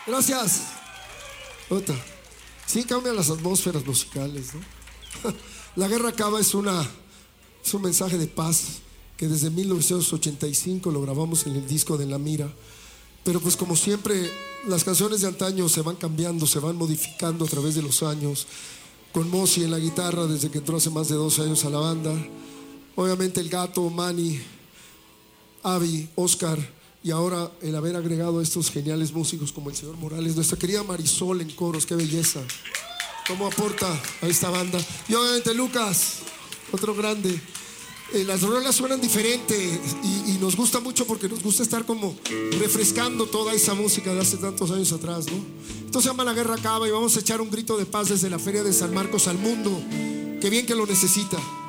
Gracias. Otra. Sí, cambian las atmósferas musicales, ¿no? La guerra acaba es un mensaje de paz que desde 1985 lo grabamos en el disco de La Mira. Pero pues como siempre, las canciones de antaño se van cambiando, se van modificando a través de los años. Con Mosi en la guitarra desde que entró hace más de 12 años a la banda. Obviamente el Gato, Manny, Avi, Oscar, y ahora el haber agregado a estos geniales músicos como el señor Morales, nuestra querida Marisol en coros, qué belleza, cómo aporta a esta banda. Y obviamente Lucas, otro grande. Las rolas suenan diferente y nos gusta mucho porque nos gusta estar como refrescando toda esa música de hace tantos años atrás, ¿no? Esto se llama La Guerra Acaba y vamos a echar un grito de paz desde la Feria de San Marcos al mundo. Qué bien que lo necesita.